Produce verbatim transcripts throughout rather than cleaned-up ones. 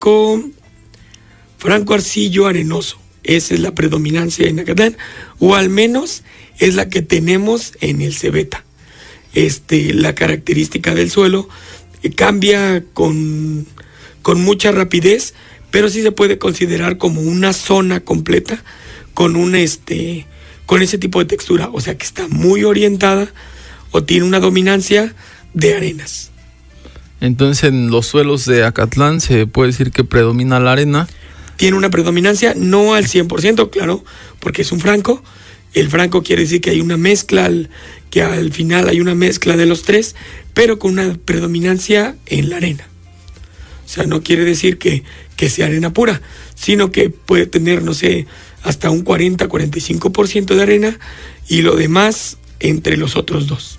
con franco arcillo arenoso. Esa es la predominancia en Acatlán, o al menos es la que tenemos en el Cebeta. Este, la característica del suelo eh, cambia con, con mucha rapidez, pero sí se puede considerar como una zona completa con un este con ese tipo de textura, o sea que está muy orientada o tiene una dominancia de arenas. Entonces, en los suelos de Acatlán se puede decir que predomina la arena. Tiene una predominancia, no al cien por ciento, claro, porque es un franco. El franco quiere decir que hay una mezcla, que al final hay una mezcla de los tres, pero con una predominancia en la arena. O sea, no quiere decir que, que sea arena pura, sino que puede tener, no sé, hasta un cuarenta a cuarenta y cinco por ciento de arena y lo demás entre los otros dos.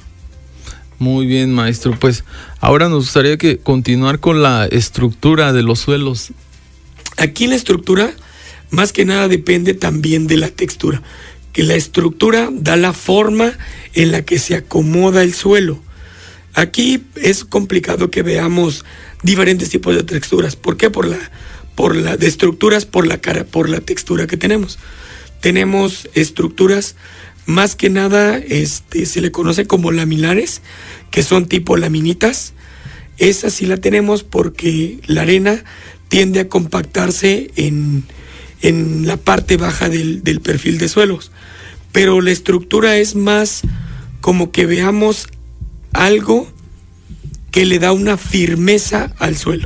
Muy bien, maestro. Pues ahora nos gustaría que continuar con la estructura de los suelos. Aquí la estructura, más que nada, depende también de la textura. Que la estructura da la forma en la que se acomoda el suelo. Aquí es complicado que veamos diferentes tipos de texturas. ¿Por qué? Por la, por la de estructuras, por la cara, por la textura que tenemos. Tenemos estructuras, más que nada, este, se le conoce como laminares, que son tipo laminitas. Esa sí la tenemos porque la arena tiende a compactarse en, en la parte baja del, del perfil de suelos. Pero la estructura es más como que veamos algo que le da una firmeza al suelo.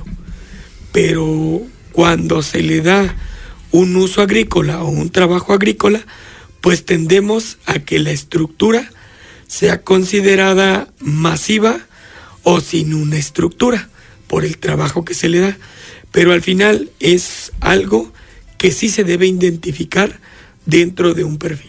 Pero cuando se le da un uso agrícola o un trabajo agrícola, pues tendemos a que la estructura sea considerada masiva o sin una estructura por el trabajo que se le da. Pero al final es algo que sí se debe identificar dentro de un perfil.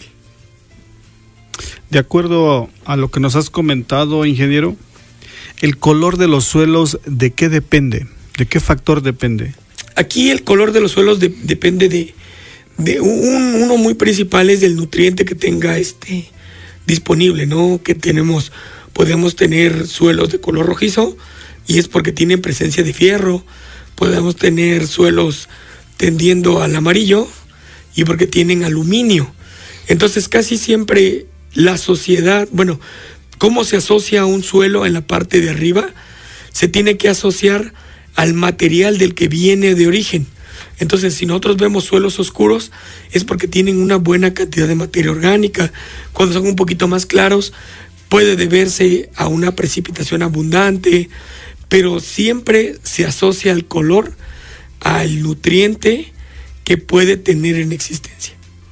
De acuerdo a lo que nos has comentado, ingeniero, ¿el color de los suelos de qué depende? ¿De qué factor depende? Aquí el color de los suelos de, depende de, de un, uno muy principal es del nutriente que tenga este disponible, ¿no? Que tenemos, podemos tener suelos de color rojizo y es porque tienen presencia de fierro. Podemos tener suelos tendiendo al amarillo y porque tienen aluminio. Entonces casi siempre la sociedad, bueno, ¿cómo se asocia un suelo en la parte de arriba? Se tiene que asociar al material del que viene de origen. Entonces, si nosotros vemos suelos oscuros, es porque tienen una buena cantidad de materia orgánica. Cuando son un poquito más claros, puede deberse a una precipitación abundante, pero siempre se asocia el color al nutriente que puede tener en existencia.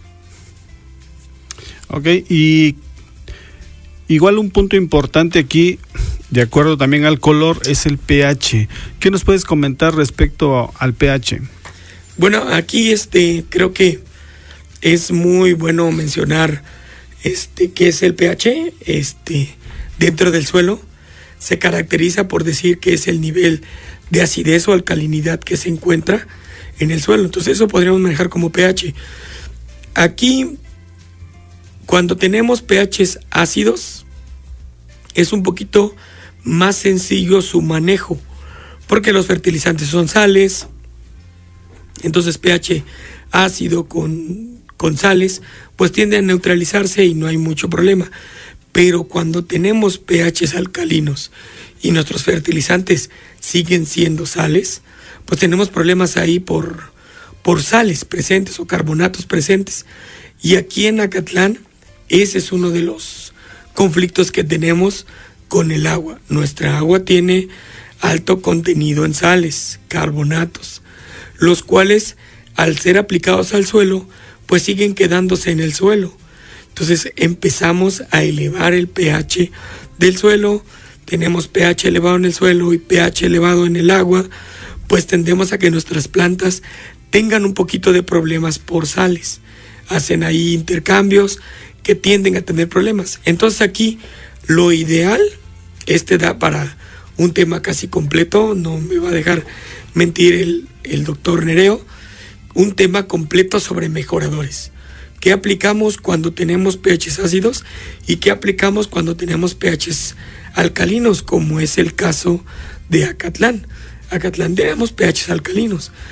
Ok, y igual un punto importante aquí, de acuerdo también al color, es el pH. ¿Qué nos puedes comentar respecto al pH? Bueno, aquí este creo que es muy bueno mencionar este qué es el pH. Este dentro del suelo se caracteriza por decir que es el nivel de acidez o alcalinidad que se encuentra en el suelo. Entonces eso podríamos manejar como pH. Aquí, cuando tenemos pHs ácidos, es un poquito más sencillo su manejo, porque los fertilizantes son sales. Entonces pH ácido con, con sales, pues tiende a neutralizarse y no hay mucho problema. Pero cuando tenemos pHs alcalinos y nuestros fertilizantes siguen siendo sales, pues tenemos problemas ahí por, por sales presentes o carbonatos presentes. Y aquí en Acatlán, ese es uno de los conflictos que tenemos con el agua. Nuestra agua tiene alto contenido en sales, carbonatos, los cuales al ser aplicados al suelo, pues siguen quedándose en el suelo. Entonces empezamos a elevar el pH del suelo, tenemos pH elevado en el suelo y pH elevado en el agua, pues tendemos a que nuestras plantas tengan un poquito de problemas por sales. Hacen ahí intercambios que tienden a tener problemas. Entonces aquí lo ideal, este da para un tema casi completo, no me va a dejar mentir el, el doctor Nereo, un tema completo sobre mejoradores. ¿Qué aplicamos cuando tenemos pHs ácidos y qué aplicamos cuando tenemos pHs alcalinos, como es el caso de Acatlán? Acatlán tenemos pHs alcalinos,